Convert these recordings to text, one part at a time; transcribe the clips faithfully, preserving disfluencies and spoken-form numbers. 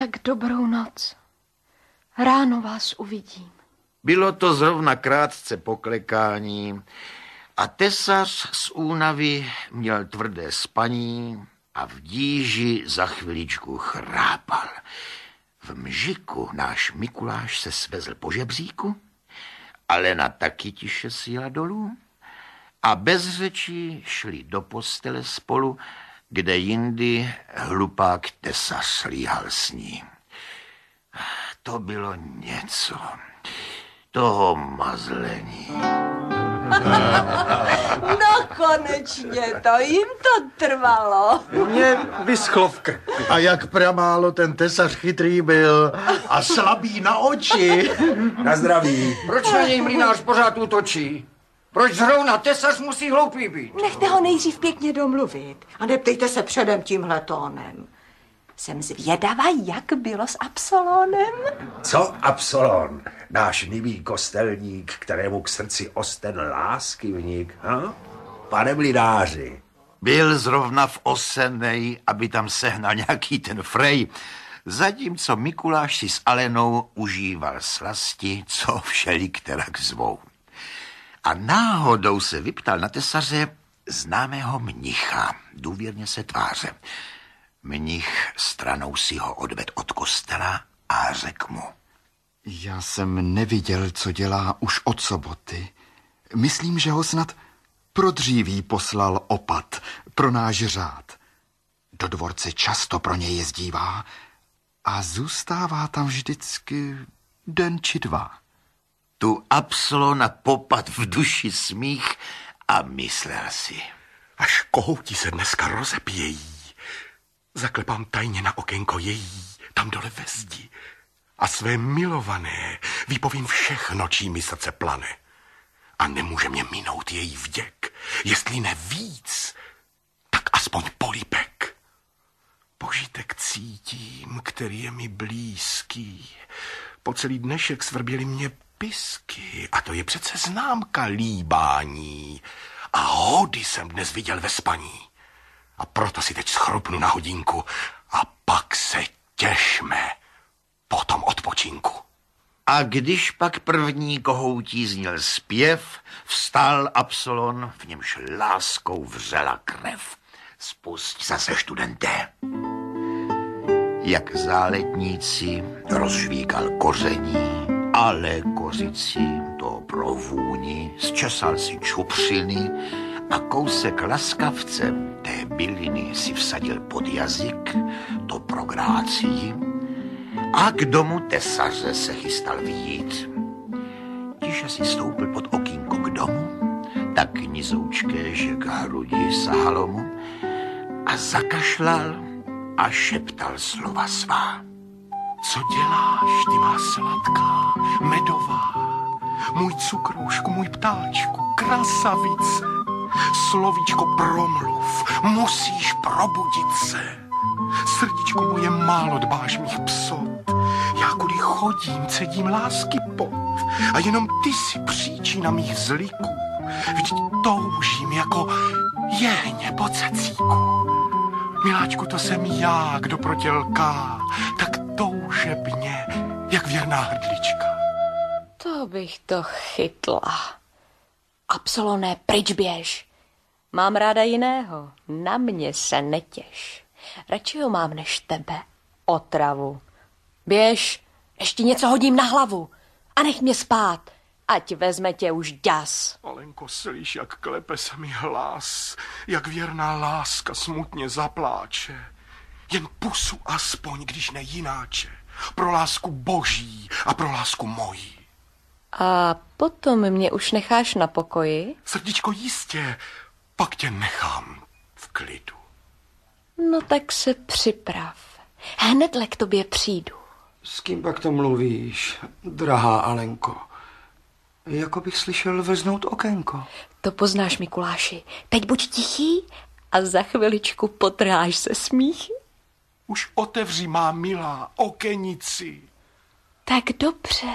Tak dobrou noc. Ráno vás uvidím. Bylo to zrovna krátce po klekání a tesař z únavy měl tvrdé spaní a v díži za chviličku chrápal. V mžiku náš Mikuláš se svezl po žebříku, Alena taky tiše sjela dolů a bez řečí šli do postele spolu, kde jindy hlupák tesař slíhal s ní. To bylo něco, toho mazlení. No konečně, to jim to trvalo. Mě vyschlo v krku. A jak pramálo ten tesař chytrý byl a slabý na oči. Na zdraví. Proč na něj mlynář pořád útočí? Proč zrovna tesař musí hloupý být? Nechte ho nejdřív pěkně domluvit a neptejte se předem tímhle tónem. Jsem zvědavá, jak bylo s Absolónem. Co Absolón? Náš nivý kostelník, kterému k srdci osten lásky vnik, ha? Pane mlynáři. Byl zrovna v Osenej, aby tam sehnal nějaký ten frej, zatímco Mikuláš si s Alenou užíval slasti, co všelikterak zvou. A náhodou se vyptal na tesaře známého mnicha, důvěrně se tváře. Mnich stranou si ho odvedl od kostela a řekl mu: Já jsem neviděl, co dělá už od soboty. Myslím, že ho snad pro dříví poslal opat, pro náš řád. Do dvorce často pro něj jezdívá a zůstává tam vždycky den či dva. Tu Absolona popad v duši smích a myslel si: až kohouti se dneska rozepějí. Zaklepám tajně na okénko její, tam dole ve zdi. A své milované vypovím všechno, čím mi srdce plane. A nemůže mě minout její vděk, jestli ne víc, tak aspoň políbek. Požitek cítím, který je mi blízký. Po celý dnešek svrběly mě pisky, a to je přece známka líbání. A hody jsem dnes viděl ve spaní. A proto si teď schrupnu na hodinku a pak se těšme po tom odpočinku. A když pak první kohoutí zněl zpěv, vstal Absolon, v němž láskou vřela krev. Spusť zase, študenté. Jak záletníci rozžvíkal koření, ale kořici to pro vůni zčesal si čupřiny a kousek laskavce té byliny si vsadil pod jazyk, to pro grácii, a k domu tesaře se chystal vyjít. Tiše si stoupil pod okýnko k domu, tak nizoučké, že k hrudi sahalo mu, a zakašlal a šeptal slova svá. Co děláš, ty má sladká, medová, můj cukroušku, můj ptáčku, krasavice, slovíčko promluv, musíš probudit se. Srdíčko moje, málo dbáš mých psot, já kudy chodím, cedím lásky pot a jenom ty si příčina mých zliků. Vždyť toužím jako jehně po cecíku. Miláčku, to jsem já, kdo protělká, tak toužebně, jak věrná hrdlička. To bych to chytla. Absoloné, pryč běž. Mám ráda jiného, na mě se netěš. Radši ho mám než tebe, otravu. Běž, ještě něco hodím na hlavu a nech mě spát, ať vezme tě už ďas. Alenko, slyš, jak klepe se mi hlas, jak věrná láska smutně zapláče. Jen pusu aspoň, když ne jináče, pro lásku boží a pro lásku mojí. A potom mě už necháš na pokoji? Srdíčko, jistě, pak tě nechám v klidu. No tak se připrav. Hnedle k tobě přijdu. S kým pak to mluvíš, drahá Alenko? Jako bych slyšel vrznout okénko. To poznáš, Mikuláši. Teď buď tichý a za chviličku potrháš se smíchy. Už otevři, má milá, okenici. Tak dobře.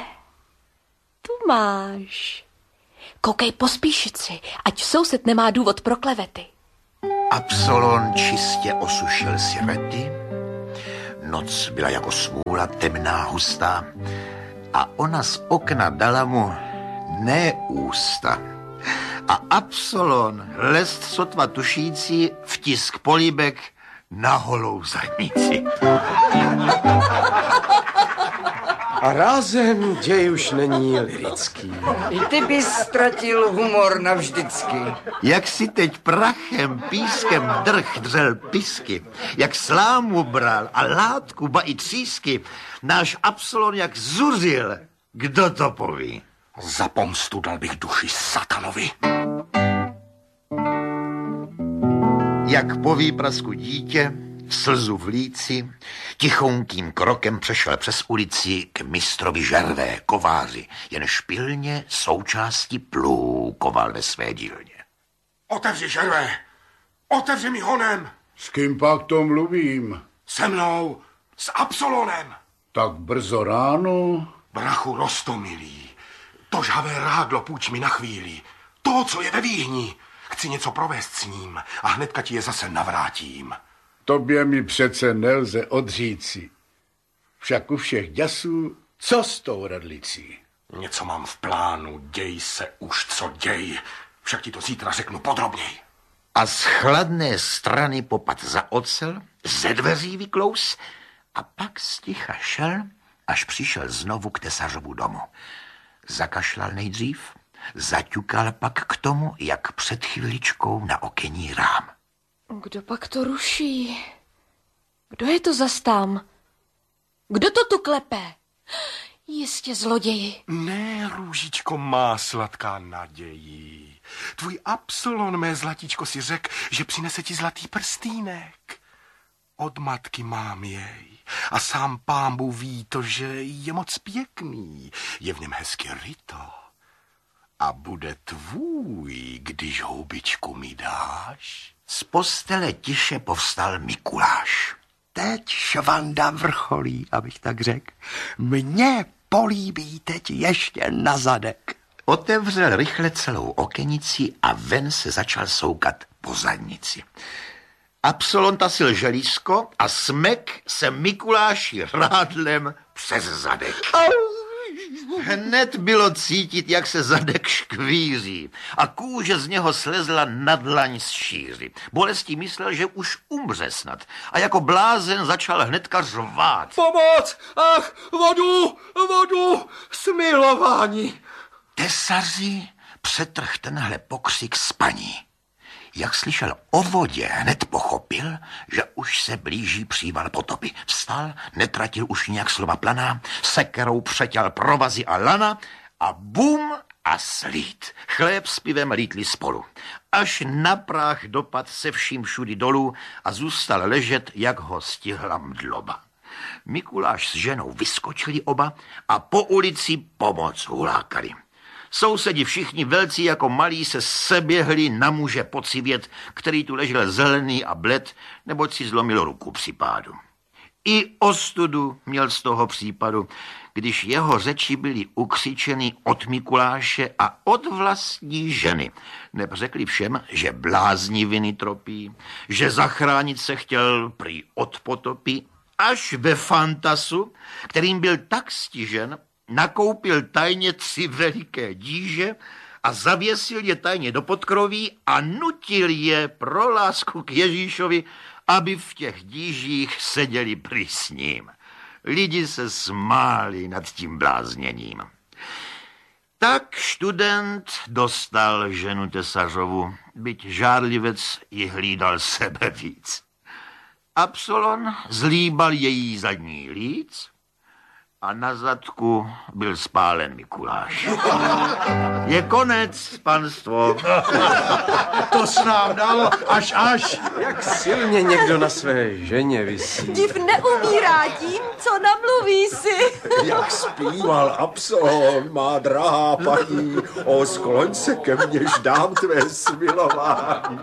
Tu máš. Koukej, pospíšit si, ať soused nemá důvod pro klevety. Absolon čistě osušil si rety, noc byla jako smůla temná, hustá a ona z okna dala mu ne ústa. A Absolon, lest sotva tušící, vtisk políbek na holou zadnici. A rázem děj už není lirický. I ty bys ztratil humor navždycky. Jak si teď prachem, pískem drh dřel pisky, jak slámu bral a látku, ba i třísky, náš Absolon jak zuřil, kdo to poví? Za pomstu dal bych duši satanovi. Jak po výprasku dítě, slzu v líci, tichounkým krokem přešel přes ulici k mistrovi žervé kováři, jenž pilně součástí plů koval ve své dílně. Otevři, žervé! Otevři mi honem! S kým pak to mluvím? Se mnou, s Absolonem! Tak brzo ráno? Brachu Rostomilý, to žhavé rádlo půjč mi na chvíli. To, co je ve výhni. Chci něco provést s ním a hnedka ti je zase navrátím. Tobě mi přece nelze odříci. Však u všech děsů, co s tou radlicí? Něco mám v plánu, děj se už, co děj. Však ti to zítra řeknu podrobněji. A z chladné strany popad za ocel, ze dveří vyklous a pak sticha šel, až přišel znovu k tesařovu domu. Zakašlal nejdřív, zaťukal pak k tomu, jak před chviličkou na okenní rám. Kdo pak to ruší? Kdo je to zas tam? Kdo to tu klepe? Jistě zloději. Ne, růžičko má sladká naději. Tvůj Absolon, mé zlatíčko, si řek, že přinese ti zlatý prstýnek. Od matky mám jej. A sám pán Bůh ví to, že je moc pěkný. Je v něm hezky ryto. A bude tvůj, když houbičku mi dáš. Z postele tiše povstal Mikuláš. Teď švanda vrcholí, abych tak řekl. Mně políbí teď ještě na zadek. Otevřel rychle celou okenici a ven se začal soukat po zadnici. Absolon tasil želízko a smek se Mikuláši rádlem přes zadek. Hned bylo cítit, jak se zadek škvíří a kůže z něho slezla na dlaň z šíři. Bolestí myslel, že už umře snad a jako blázen začal hnedka řvát. Pomoc! Ach, vodu! Vodu! Smilování! Tesaři přetrh tenhle pokřik spaní. Jak slyšel o vodě, hned pochopil, že už se blíží příval potopy. Vstal, netratil už nějak slova planá, sekerou přetěl provazy a lana a bum a slít. Chléb s pivem lítli spolu. Až na práh dopad se vším všudy dolů a zůstal ležet, jak ho stihla mdloba. Mikuláš s ženou vyskočili oba a po ulici pomoc hulákali. Sousedi všichni velcí jako malí se seběhli na muže pocivět, který tu ležel zelený a bled, neboť si zlomil ruku při pádu. I ostudu měl z toho případu, když jeho řeči byly ukřičeny od Mikuláše a od vlastní ženy. Neb řekli všem, že blázniviny tropí, že zachránit se chtěl prý od potopy, až ve fantasu, kterým byl tak stižen, nakoupil tajně tři veliké díže a zavěsil je tajně do podkroví a nutil je pro lásku k Ježíšovi, aby v těch dížích seděli prý s ním. Lidi se smáli nad tím blázněním. Tak student dostal ženu tesařovu, byť žárlivec ji hlídal sebe víc. Absolon zlíbal její zadní líc a na zadku byl spálen Mikuláš. Je konec, panstvo. To s nám dalo až až. Jak silně někdo na své ženě visí. Div neumírá tím, co namluví si. Jak zpíval Absolon, má drahá paní, o skloň se ke mněž dám tvé smilování.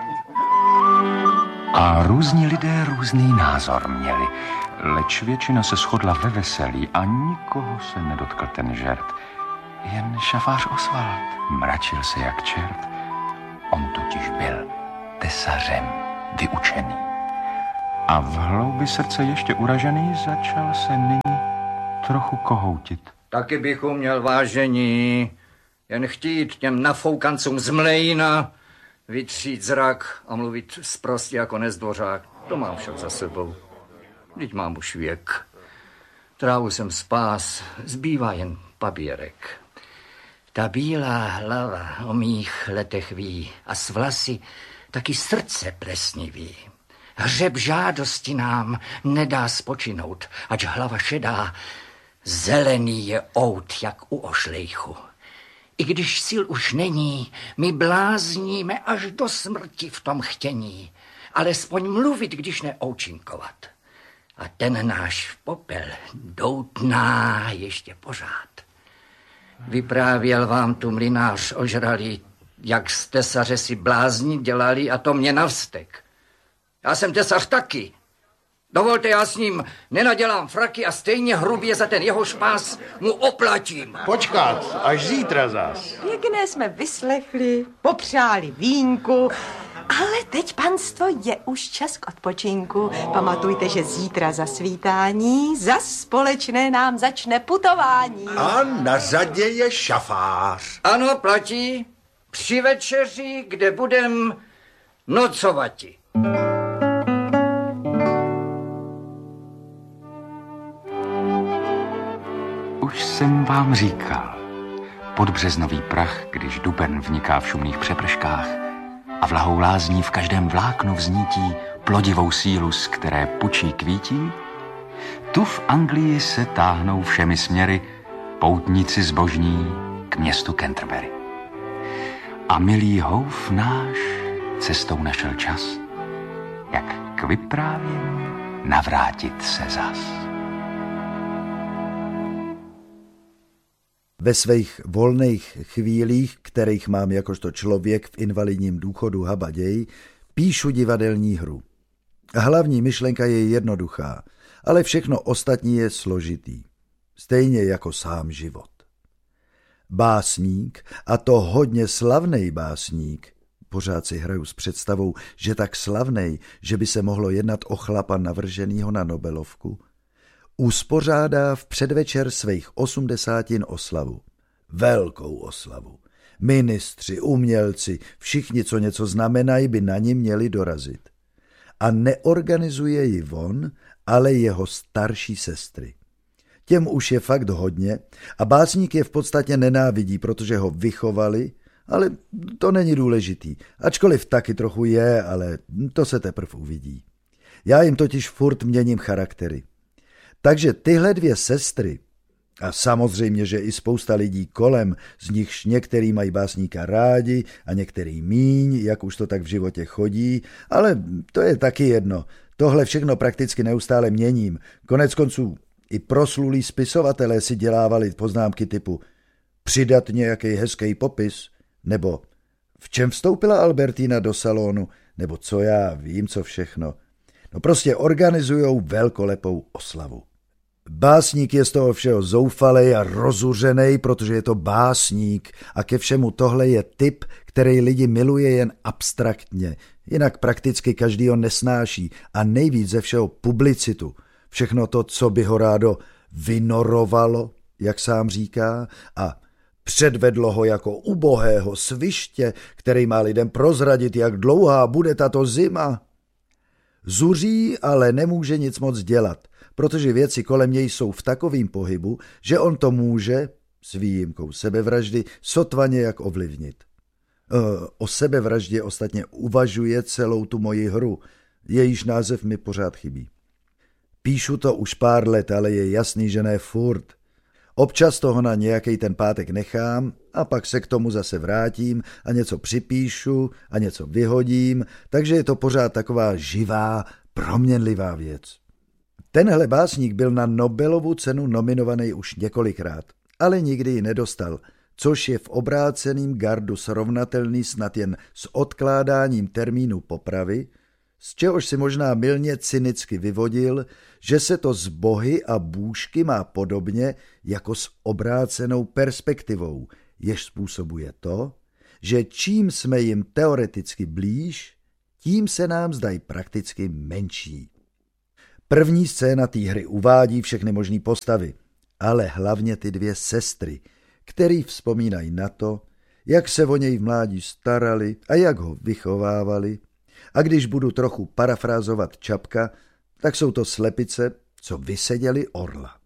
A různí lidé různý názor měli, leč většina se shodla ve veselí a nikoho se nedotkl ten žert. Jen šafář Osvald mračil se jak čert. On totiž byl tesařem vyučený. A v hloubi srdce ještě uražený začal se nyní trochu kohoutit. Taky bych uměl, vážení, jen chtít těm nafoukancům z Mlejna vytřít zrak a mluvit sprostě jako nezdvořák. To mám však za sebou. Vždyť mám už věk. Trávu jsem spás, zbývá jen papírek. Ta bílá hlava o mých letech ví a s vlasy taky srdce plesnivý. Hřeb žádosti nám nedá spočinout, ač hlava šedá, zelený je out, jak u ošlejchu. I když sil už není, my blázníme až do smrti v tom chtění, alespoň mluvit, když ne oučinkovat. A ten náš popel doutná ještě pořád. Vyprávěl vám tu mlynář ožralý, jak z tesaře si blázni dělali a to mě navstek. Já jsem tesař taky. Dovolte, já s ním nenadělám fraky a stejně hrubě za ten jeho špás mu oplatím. Počkat, až zítra zas. Pěkné jsme vyslechli, popřáli vínku, ale teď, panstvo, je už čas k odpočinku. Pamatujte, že zítra za svítání zas společné nám začne putování. A na řadě je šafář. Ano, platí. Při večeři, kde budem nocovati. Už jsem vám říkal, podbřeznový prach, když duben vniká v šumných přeprškách a vlahou lázní v každém vláknu vznítí plodivou sílu, z které pučí kvítí, tu v Anglii se táhnou všemi směry poutníci zbožní k městu Canterbury. A milý houf náš cestou našel čas, jak k vyprávění navrátit se zas. Ve svých volných chvílích, kterých mám jakožto člověk v invalidním důchodu habaděj, píšu divadelní hru. Hlavní myšlenka je jednoduchá, ale všechno ostatní je složitý. Stejně jako sám život. Básník, a to hodně slavnej básník, pořád si hraju s představou, že tak slavnej, že by se mohlo jednat o chlapa navrženýho na Nobelovku, uspořádá v předvečer svých osmdesátin oslavu. Velkou oslavu. Ministři, umělci, všichni, co něco znamenají, by na ní měli dorazit. A neorganizuje ji on, ale jeho starší sestry. Těm už je fakt hodně a básník je v podstatě nenávidí, protože ho vychovali, ale to není důležitý. Ačkoliv taky trochu je, ale to se teprve uvidí. Já jim totiž furt měním charaktery. Takže tyhle dvě sestry, a samozřejmě, že i spousta lidí kolem, z nichž některý mají básníka rádi a některý míň, jak už to tak v životě chodí, ale to je taky jedno. Tohle všechno prakticky neustále měním. Konec konců i proslulí spisovatelé si dělávali poznámky typu přidat nějaký hezký popis, nebo v čem vstoupila Albertina do salonu, nebo co já vím, co všechno. No prostě organizujou velkolepou oslavu. Básník je z toho všeho zoufalej a rozuřenej, protože je to básník a ke všemu tohle je typ, který lidi miluje jen abstraktně, jinak prakticky každý ho nesnáší a nejvíc ze všeho publicitu. Všechno to, co by ho rádo vynorovalo, jak sám říká, a předvedlo ho jako ubohého sviště, který má lidem prozradit, jak dlouhá bude tato zima. Zuří, ale nemůže nic moc dělat, protože věci kolem něj jsou v takovém pohybu, že on to může, s výjimkou sebevraždy, sotva nějak ovlivnit. E, o sebevraždě ostatně uvažuje celou tu moji hru, jejíž název mi pořád chybí. Píšu to už pár let, ale je jasný, že ne furt. Občas toho na nějaký ten pátek nechám a pak se k tomu zase vrátím a něco připíšu a něco vyhodím, takže je to pořád taková živá, proměnlivá věc. Tenhle básník byl na Nobelovu cenu nominovaný už několikrát, ale nikdy ji nedostal, což je v obráceným gardu srovnatelný snad jen s odkládáním termínu popravy, z čehož si možná mylně cynicky vyvodil, že se to s bohy a bůžky má podobně jako s obrácenou perspektivou, jež způsobuje to, že čím jsme jim teoreticky blíž, tím se nám zdají prakticky menší. První scéna té hry uvádí všechny možné postavy, ale hlavně ty dvě sestry, který vzpomínají na to, jak se o něj v mládí starali a jak ho vychovávali. A když budu trochu parafrázovat Čapka, tak jsou to slepice, co vyseděli orla.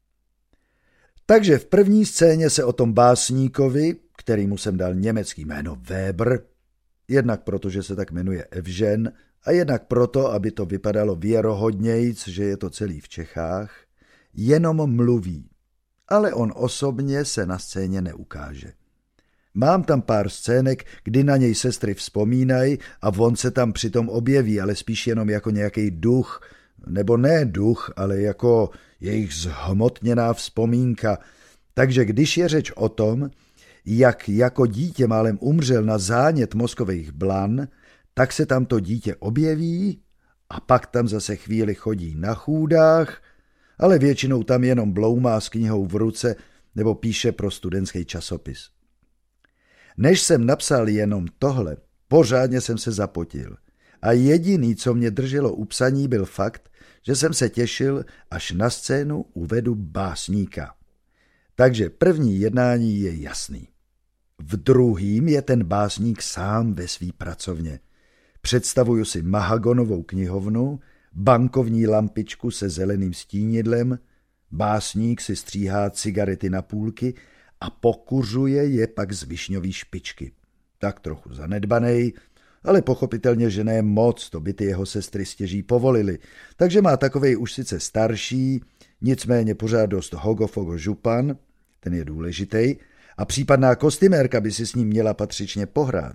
Takže v první scéně se o tom básníkovi, kterýmu jsem dal německý jméno Weber, jednak proto, že se tak jmenuje Evžen, a jednak proto, aby to vypadalo věrohodnějc, že je to celý v Čechách, jenom mluví, ale on osobně se na scéně neukáže. Mám tam pár scének, kdy na něj sestry vzpomínají a on se tam přitom objeví, ale spíš jenom jako nějaký duch, nebo ne duch, ale jako jejich zhmotněná vzpomínka. Takže když je řeč o tom, jak jako dítě málem umřel na zánět mozkových blan, tak se tam to dítě objeví a pak tam zase chvíli chodí na chůdách, ale většinou tam jenom bloumá s knihou v ruce nebo píše pro studentský časopis. Než jsem napsal jenom tohle, pořádně jsem se zapotil. A jediný, co mě drželo u psaní, byl fakt, že jsem se těšil, až na scénu uvedu básníka. Takže první jednání je jasný. V druhým je ten básník sám ve svý pracovně. Představuju si mahagonovou knihovnu, bankovní lampičku se zeleným stínidlem, básník si stříhá cigarety na půlky a pokuřuje je pak z višňový špičky. Tak trochu zanedbanej, ale pochopitelně, že ne moc, to by ty jeho sestry stěží povolili. Takže má takovej už sice starší, nicméně pořád dost hogofogo župan, ten je důležitej, a případná kostymérka by si s ním měla patřičně pohrát.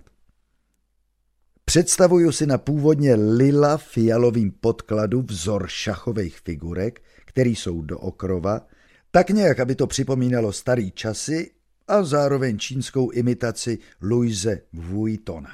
Představuju si na původně lila fialovým podkladu vzor šachových figurek, který jsou dookrova, tak nějak, aby to připomínalo starý časy a zároveň čínskou imitaci Louise Vuittona.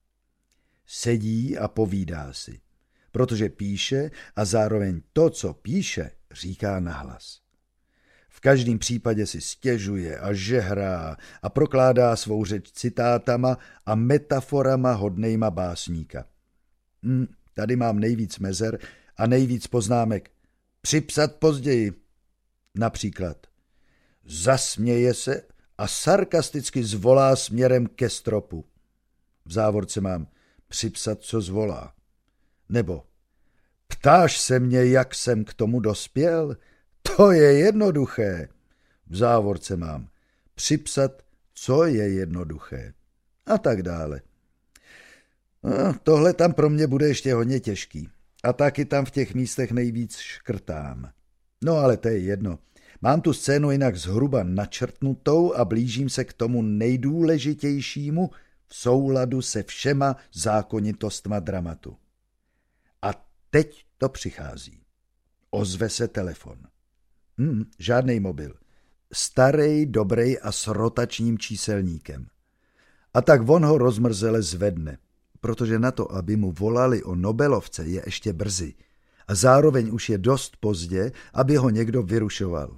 Sedí a povídá si, protože píše a zároveň to, co píše, říká nahlas. V každém případě si stěžuje a žehrá a prokládá svou řeč citátama a metaforama hodnejma básníka. Hm, tady mám nejvíc mezer a nejvíc poznámek. Připsat později. Například zasměje se a sarkasticky zvolá směrem ke stropu. V závorce mám připsat, co zvolá. Nebo ptáš se mě, jak jsem k tomu dospěl? To je jednoduché. V závorce mám připsat, co je jednoduché. A tak dále. No, tohle tam pro mě bude ještě hodně těžký. A taky tam v těch místech nejvíc škrtám. No ale to je jedno. Mám tu scénu jinak zhruba načrtnutou a blížím se k tomu nejdůležitějšímu v souladu se všema zákonitostma dramatu. A teď to přichází. Ozve se telefon. Hmm, žádnej mobil. Starej, dobrej a s rotačním číselníkem. A tak on ho rozmrzele zvedne, protože na to, aby mu volali o Nobelovce, je ještě brzy. A zároveň už je dost pozdě, aby ho někdo vyrušoval.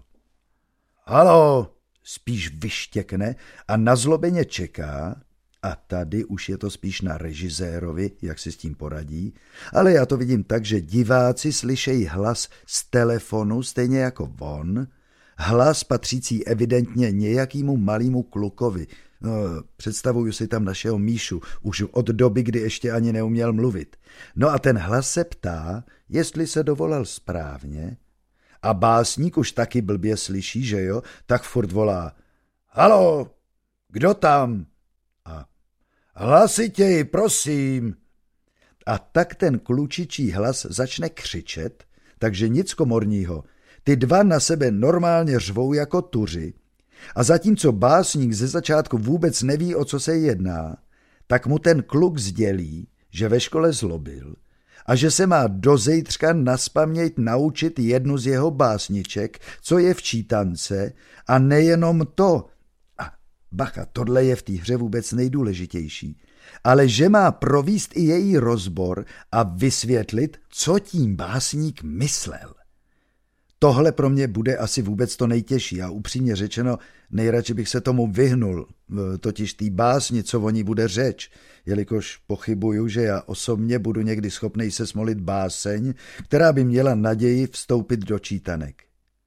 Haló, spíš vyštěkne a nazlobeně čeká, a tady už je to spíš na režisérovi, jak si s tím poradí, ale já to vidím tak, že diváci slyšejí hlas z telefonu stejně jako on, hlas patřící evidentně nějakému malému klukovi. No, představuju si tam našeho Míšu, už od doby, kdy ještě ani neuměl mluvit. No a ten hlas se ptá, jestli se dovolal správně, a básník už taky blbě slyší, že jo, tak furt volá: Haló, kdo tam? A hlasitěji, prosím. A tak ten klučičí hlas začne křičet, takže nic komorního. Ty dva na sebe normálně řvou jako tuři. A zatímco básník ze začátku vůbec neví, o co se jedná, tak mu ten kluk sdělí, že ve škole zlobil a že se má do zejtřka naspaměť naučit jednu z jeho básniček, co je v čítance, a nejenom to. A bacha, tohle je v té hře vůbec nejdůležitější. Ale že má provést i její rozbor a vysvětlit, co tím básník myslel. tohle pro mě bude asi vůbec to nejtěžší a upřímně řečeno, nejradši bych se tomu vyhnul, totiž tý básni, co o ní bude řeč, jelikož pochybuju, že já osobně budu někdy schopnej se smolit báseň, která by měla naději vstoupit do čítanek.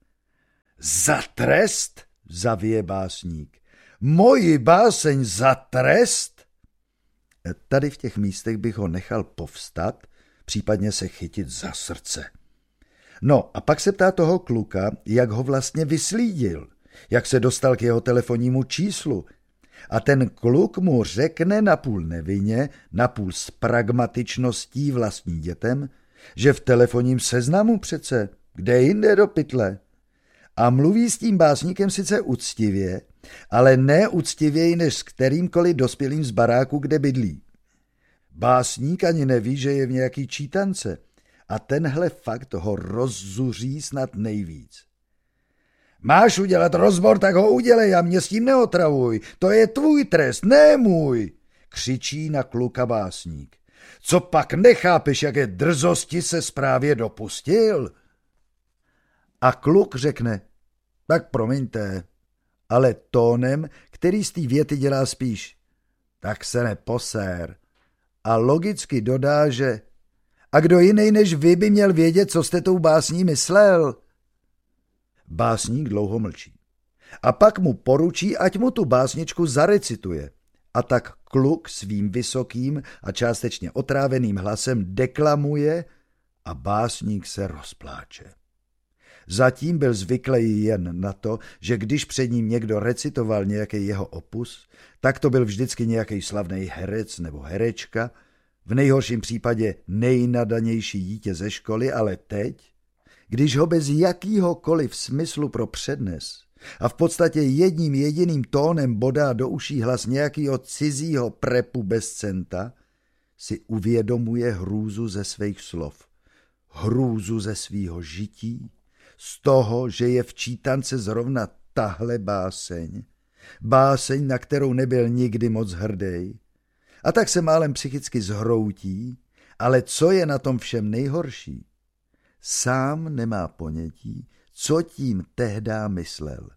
Za trest? Zavije básník. Moji báseň za trest? Tady v těch místech bych ho nechal povstat, případně se chytit za srdce. No a pak se ptá toho kluka, jak ho vlastně vyslídil, jak se dostal k jeho telefonnímu číslu. A ten kluk mu řekne napůl nevinně, napůl s pragmatičností vlastní dětem, že v telefonním seznamu přece, kde jinde do pytle. A mluví s tím básníkem sice uctivě, ale ne uctivěji než s kterýmkoliv dospělým z baráku, kde bydlí. Básník ani neví, že je v nějaký čítance a tenhle fakt ho rozzuří snad nejvíc. Máš udělat rozbor, tak ho udělej a mě s tím neotravuj. To je tvůj trest, ne můj, křičí na kluka básník. Co pak nechápeš, jaké drzosti se zprávě dopustil? A kluk řekne, tak promiňte, ale tónem, který z té věty dělá spíš, tak se neposér. A logicky dodá, že a kdo jiný než vy by měl vědět, co jste tou básní myslel? Básník dlouho mlčí. A pak mu poručí, ať mu tu básničku zarecituje. A tak kluk svým vysokým a částečně otráveným hlasem deklamuje a básník se rozpláče. Zatím byl zvyklý jen na to, že když před ním někdo recitoval nějaký jeho opus, tak to byl vždycky nějaký slavný herec nebo herečka, v nejhorším případě nejnadanější dítě ze školy, ale teď, když ho bez jakýhokoliv smyslu pro přednes a v podstatě jedním jediným tónem bodá do uší hlas nějakýho cizího prepu bez centa, si uvědomuje hrůzu ze svých slov, hrůzu ze svýho žití, z toho, že je v čítance zrovna tahle báseň, báseň, na kterou nebyl nikdy moc hrdý, a tak se málem psychicky zhroutí, ale co je na tom všem nejhorší? Sám nemá ponětí, co tím tehdá myslel.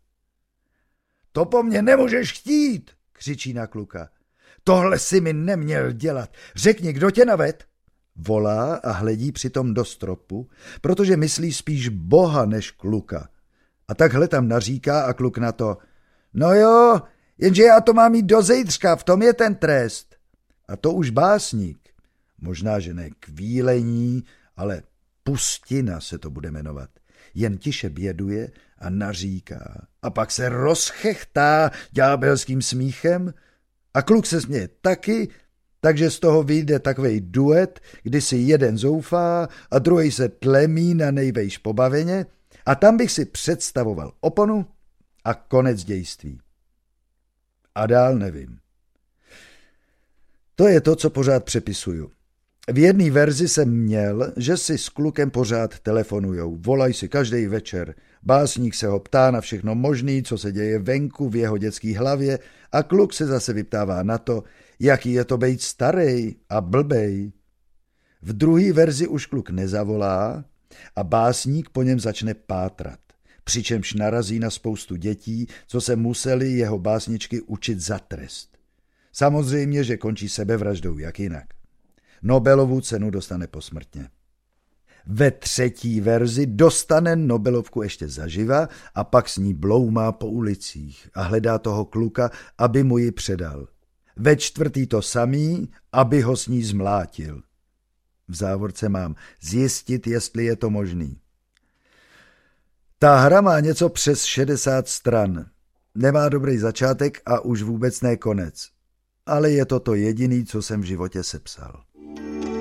To po mně nemůžeš chtít, křičí na kluka. Tohle si mi neměl dělat. Řekni, kdo tě naved? Volá a hledí přitom do stropu, protože myslí spíš Boha než kluka. A takhle tam naříká a kluk na to. No jo, jenže já to mám jít do zejtřka, v tom je ten trest. A to už básník, možná, že ne kvílení, ale pustina se to bude jmenovat, jen tiše běduje a naříká. A pak se rozchechtá ďábelským smíchem a kluk se směje taky, takže z toho vyjde takovej duet, kdy si jeden zoufá a druhý se tlemí na nejvejš pobaveně a tam bych si představoval oponu a konec dějství. A dál nevím. To je to, co pořád přepisuju. V jedné verzi jsem měl, že si s klukem pořád telefonujou, volají si každý večer. Básník se ho ptá na všechno možný, co se děje venku v jeho dětský hlavě a kluk se zase vyptává na to, jaký je to bejt starej a blbej. V druhé verzi už kluk nezavolá a básník po něm začne pátrat, přičemž narazí na spoustu dětí, co se museli jeho básničky učit za trest. Samozřejmě, že končí sebevraždou, jak jinak. Nobelovu cenu dostane posmrtně. Ve třetí verzi dostane Nobelovku ještě zaživa a pak s ní bloumá po ulicích a hledá toho kluka, aby mu ji předal. Ve čtvrtý to samý, aby ho s ní zmlátil. V závorce mám zjistit, jestli je to možný. Ta hra má něco přes šedesát stran. Nemá dobrý začátek a už vůbec ne konec. Ale je to to jediný, co jsem v životě sepsal.